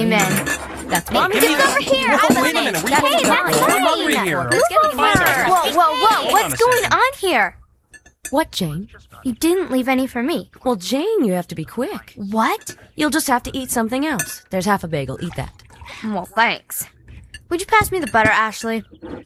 then. That's Mommy, get over here! Whoa, wait a minute. Hey, that's I'm mine! hungry here. Whoa, what's going on here? What, Jane? You didn't leave any for me. Well, Jane, you have to be quick. What? You'll just have to eat something else. There's half a bagel. Eat that. Well, thanks. Would you pass me the butter, Ashley?